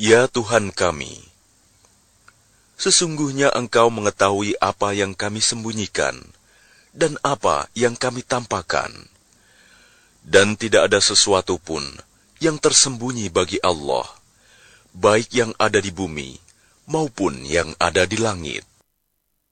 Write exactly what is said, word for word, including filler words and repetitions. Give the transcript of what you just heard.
Ya Tuhan kami, sesungguhnya Engkau mengetahui apa yang kami sembunyikan dan apa yang kami tampakkan. Dan tidak ada sesuatu pun yang tersembunyi bagi Allah, baik yang ada di bumi maupun yang ada di langit.